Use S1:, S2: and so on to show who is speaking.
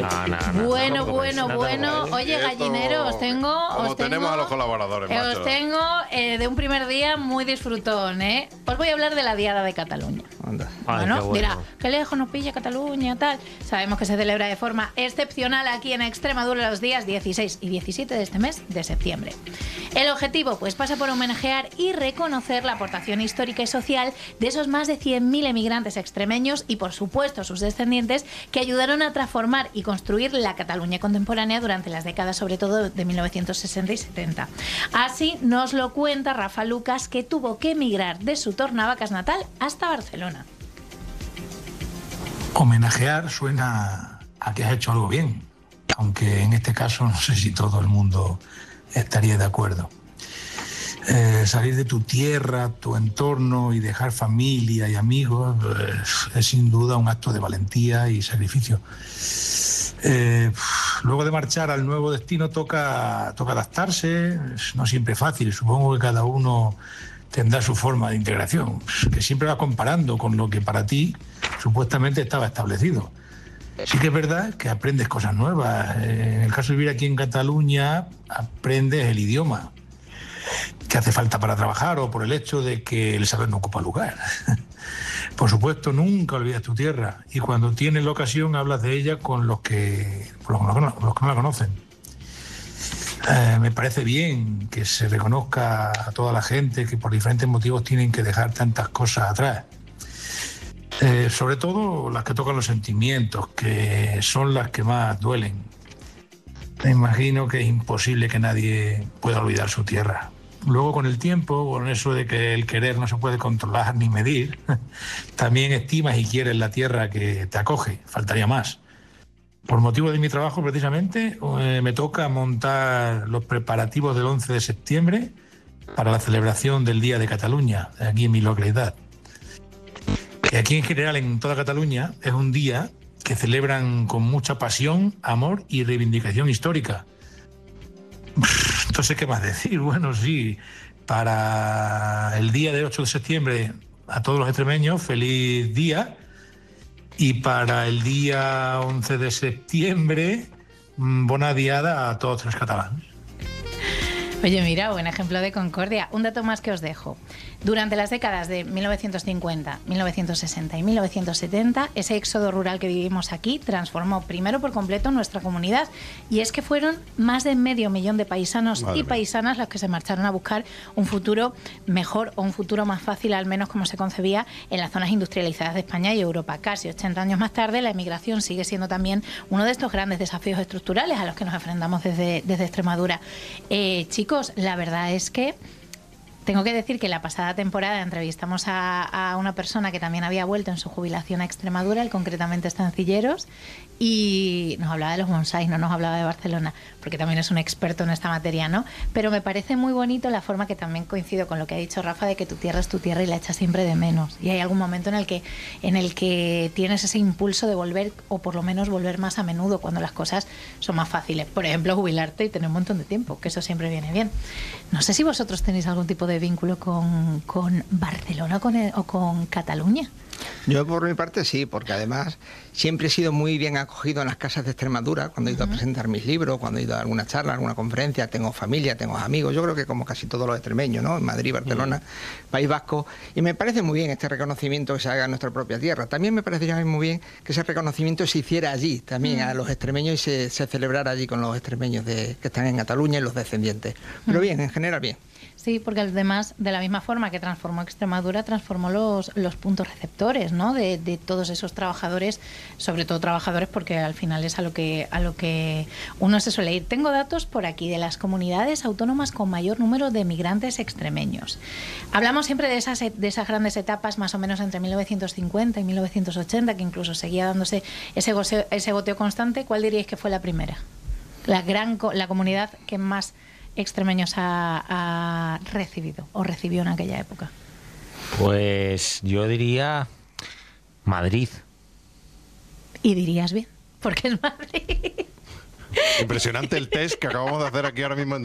S1: Bueno. Oye, gallineros, os tengo...
S2: tenemos a los colaboradores, macho.
S1: Os tengo de un primer día muy disfrutón, ¿eh? Os voy a hablar de la Diada de Cataluña. Bueno, dirá, qué lejos nos pilla Cataluña, tal. Sabemos que se celebra de forma excepcional aquí en Extremadura los días 16 y 17 de este mes de septiembre. El objetivo, pues, pasa por homenajear y reconocer la aportación histórica y social de esos más de 100.000 emigrantes extremeños y, por supuesto, sus descendientes que ayudaron a transformar y construir la Cataluña contemporánea durante las décadas, sobre todo de 1960 y 70. Así nos lo cuenta Rafa Lucas, que tuvo que emigrar de su Tornavacas natal hasta Barcelona.
S3: Homenajear suena a que has hecho algo bien, aunque en este caso no sé si todo el mundo estaría de acuerdo. Salir de tu tierra, tu entorno y dejar familia y amigos es sin duda un acto de valentía y sacrificio. Luego de marchar al nuevo destino toca adaptarse, no siempre fácil, supongo que cada uno tendrá su forma de integración, que siempre va comparando con lo que para ti supuestamente estaba establecido. Sí que es verdad que aprendes cosas nuevas. En el caso de vivir aquí en Cataluña, aprendes el idioma que hace falta para trabajar o por el hecho de que el saber no ocupa lugar. Por supuesto, nunca olvidas tu tierra y cuando tienes la ocasión hablas de ella con los que no la conocen. Me parece bien que se reconozca a toda la gente que por diferentes motivos tienen que dejar tantas cosas atrás. Sobre todo las que tocan los sentimientos, que son las que más duelen. Me imagino que es imposible que nadie pueda olvidar su tierra. Luego, con el tiempo, con eso de que el querer no se puede controlar ni medir, también estimas y quieres la tierra que te acoge, faltaría más. Por motivo de mi trabajo, precisamente, me toca montar los preparativos del 11 de septiembre para la celebración del Día de Cataluña, aquí en mi localidad. Que aquí en general, en toda Cataluña, es un día que celebran con mucha pasión, amor y reivindicación histórica. Entonces, ¿qué más decir? Bueno, sí, para el día de 8 de septiembre, a todos los extremeños, feliz día. Y para el día 11 de septiembre, bona diada a todos los catalanes.
S1: Oye, mira, buen ejemplo de concordia. Un dato más que os dejo. Durante las décadas de 1950, 1960 y 1970, ese éxodo rural que vivimos aquí transformó primero por completo nuestra comunidad. Y es que fueron más de 500.000 de paisanos y paisanas los que se marcharon a buscar un futuro mejor o un futuro más fácil, al menos como se concebía en las zonas industrializadas de España y Europa. Casi 80 años más tarde, la emigración sigue siendo también uno de estos grandes desafíos estructurales a los que nos enfrentamos desde Extremadura. Chicos, la verdad es que tengo que decir que la pasada temporada entrevistamos a una persona que también había vuelto en su jubilación a Extremadura, él concretamente está en Cilleros, y nos hablaba de los bonsáis, no nos hablaba de Barcelona, porque también es un experto en esta materia, ¿no? Pero me parece muy bonito la forma que también coincido con lo que ha dicho Rafa, de que tu tierra es tu tierra y la echas siempre de menos. Y hay algún momento en el que tienes ese impulso de volver, o por lo menos volver más a menudo, cuando las cosas son más fáciles. Por ejemplo, jubilarte y tener un montón de tiempo, que eso siempre viene bien. No sé si vosotros tenéis algún tipo de vínculo con Barcelona o con Cataluña.
S4: Yo por mi parte sí, porque además siempre he sido muy bien acogido en las casas de Extremadura, cuando he ido a presentar mis libros, cuando he ido a alguna charla, a alguna conferencia, tengo familia, tengo amigos, yo creo que como casi todos los extremeños, ¿no? En Madrid, Barcelona, País Vasco, y me parece muy bien este reconocimiento que se haga en nuestra propia tierra. También me parecería muy bien que ese reconocimiento se hiciera allí, también a los extremeños, y se celebrara allí con los extremeños que están en Cataluña y los descendientes. Pero bien, en general bien.
S1: Sí, porque además, de la misma forma que transformó Extremadura, transformó los puntos receptores, ¿no? De todos esos trabajadores, sobre todo trabajadores, porque al final es a lo que uno se suele ir. Tengo datos por aquí de las comunidades autónomas con mayor número de migrantes extremeños. Hablamos siempre de esas grandes etapas, más o menos entre 1950 y 1980, que incluso seguía dándose ese goteo constante. ¿Cuál diríais que fue la primera? La comunidad que más extremeños ha recibido o recibió en aquella época.
S5: Pues yo diría Madrid.
S1: Y dirías bien, porque es Madrid.
S2: Impresionante el test que acabamos de hacer aquí ahora mismo en